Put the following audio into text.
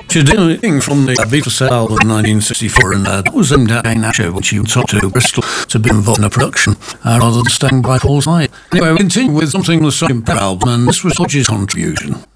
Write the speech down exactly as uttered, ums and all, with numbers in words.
She did a thing from the Beatles album in nineteen sixty-four, and uh, that was aimed at Jane Asher when she went up to Bristol to be involved in a production, uh, rather than staying by Paul's side. Anyway, we continue with something from the Sergeant Pepper album, and this was Hodge's contribution.